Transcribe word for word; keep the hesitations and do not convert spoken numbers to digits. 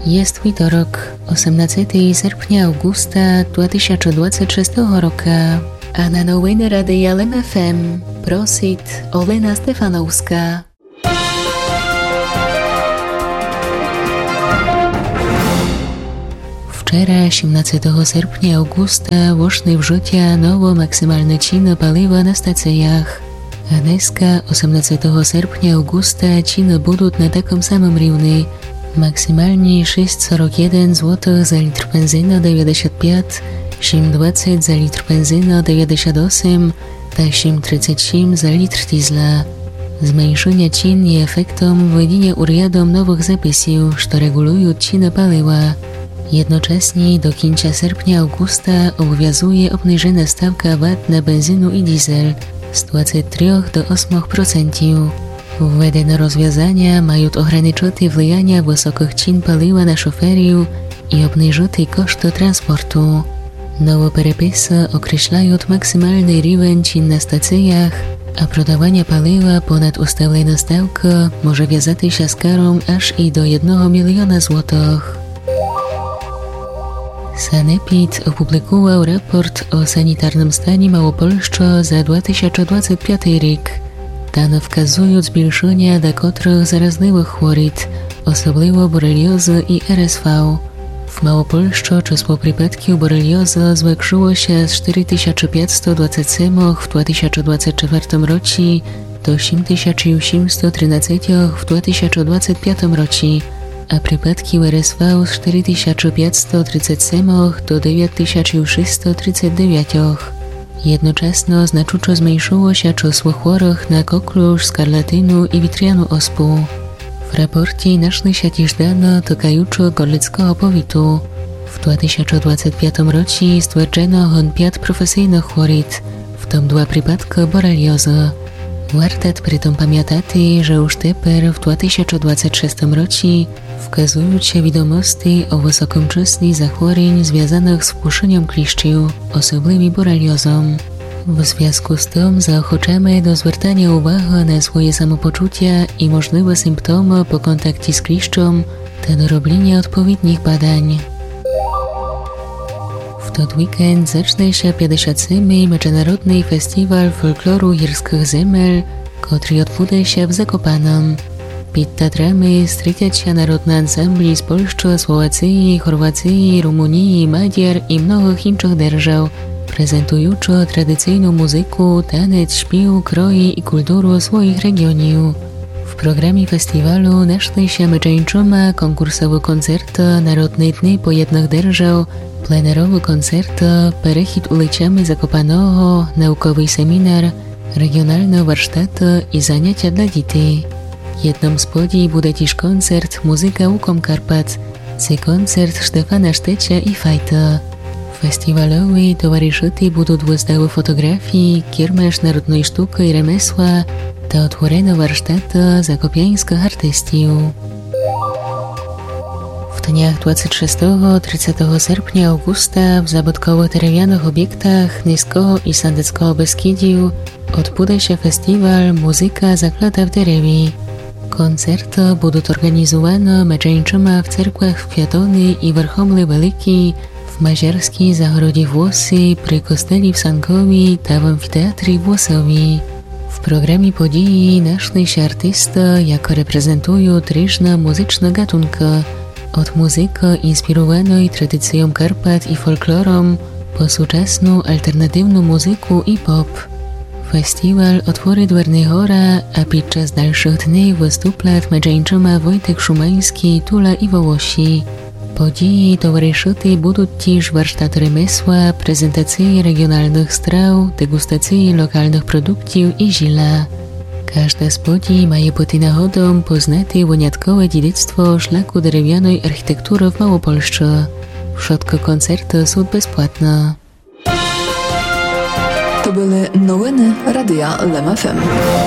Jest wtorek, osiemnastego sierpnia augusta dwa tysiące dwudziestego szóstego roku, a na nowiny Radia L M F M prosit Olena Stefanowska. Wczoraj, osiemnastego sierpnia augusta, weszły w życie nowo maksymalne ceny paliwa na stacjach. A dneska, osiemnastego sierpnia augusta, ceny będą na takim samym równi. Maksymalnie sześć czterdzieści jeden złotych za litr benzyny dziewięćdziesiąt pięć, osiem dwadzieścia za litr benzyny dziewięćdziesiąt osiem, a osiem trzydzieści osiem za litr diesla. Zmniejszenie cen jest efektem wejścia urządom nowych zapisów, które regulują ceny paliwa. Jednocześnie do końca sierpnia augusta obowiązuje obniżona stawka V A T na benzynę i diesel z dwudziestu trzech do ośmiu procentów. Wvedene rozwiązania mają ograniczyć wpływanie wysokich cen paliwa na szoferów i obniżyć koszty transportu. Nowe przepisy określają maksymalny rynek cen na stacjach, a prodawanie paliwa ponad ustaloną stawkę może wiązać się z karą aż i do jednego miliona złotych. Sanepid opublikował raport o sanitarnym stanie Małopolski za dwa tysiące dwudziesty piąty rok. Dane wskazują zwiększenie niektórych zarazliwych chorób, osobliwie boreliozy i R S V. W Małopolsce czysło przypadków boreliozy zwiększyło się z cztery tysiące pięćset dwadzieścia siedem w dwa tysiące dwudziestym czwartym roku do osiem tysięcy osiemset trzynaście w dwa tysiące dwudziestym piątym roku, a przypadki R S V z cztery tysiące pięćset trzydzieści siedem do dziewięć tysięcy sześćset trzydzieści dziewięć. Jednocześnie znacząco zmniejszyło się czysło chorych na koklusz, skarlatynę i witrianą ospę. W raporcie znalazły się też dane dotykające gorlickiego powiatu. W dwa tysiące dwudziestym piątym roku stwierdzono pięć profesjonalnych chorób, w tym dwa przypadki boreliozy. Warto przy tym pamiętać, że już teraz w dwa tysiące dwudziestym szóstym roku wskazują się wiadomości o wysokim czysle zachorowań związanych z wpuszczeniem kliszczy, osobliwie boreliozą. W związku z tym zaochęcamy do zwracania uwagi na swoje samopoczucie i możliwe symptomy po kontakcie z kliszczem, a do robienia odpowiednich badań. W ten weekend zacznie się pięćdziesiąty siódmy Międzynarodny Festiwal Folkloru Jirskich Zemel, który odbędzie się w Zakopanem. Pod teatrami strycia się narodne ansambli z Polski, Słowacji, Chorwacji, Rumunii, Mađar i mnogich innych держав, prezentujące tradycyjną muzykę, taniec, śpiew, kroje i kulturę swoich regionów. W programie festiwalu znajdą się między innymi konkursowe koncerty, narodne dni po jednych держав, plenerowe koncerty, perechód ulicami Zakopanego, naukowy seminar, regionalne warsztaty i zajęcia dla dzieci. Jednym z podii będzie też koncert Muzyka Łukom Karpat, czy koncert Stefana Sztecia i Fajta. Festiwalowi towarzyszyć będą wystawy fotografii, kiermasz narodnej sztuki i remesła, a otworzone warsztaty zakopiańskich artystów. W dniach dwudziestego szóstego do trzydziestego sierpnia augusta w zabytkowo-terenianych obiektach Niskiego i Sandeckiego Beskidziu odbędzie się festiwal Muzyka zaklata w derewie. Koncerty będą organizowane między innymi w cerkwach w Kwiatony i Warchomle Wielki, w Maziarskiej Zagrodzie Włosy, przy kosteli w Sankowi, a w amfiteatrze Włosowi. W programie podii znajdą się artysty, jako reprezentują różne muzyczne gatunki, od muzyki inspirowanej tradycją Karpat i folklorem, po współczesną alternatywną muzykę i pop. Festiwal otworzy dwerny chora, a podczas dalszych dni wystąpią między innymi Wojtek Szumański, Tula i Wołosi. Podii towarzyszyć będą też warsztaty remesła, prezentacje regionalnych straw, degustacje lokalnych produktów i zila. Każda z podii ma być nagrodą poznać wyjątkowe dziedzictwo szlaku drewnianej architektury w Małopolsce. Wszystkie koncerty są bezpłatne. To były nowiny Radia L M F M.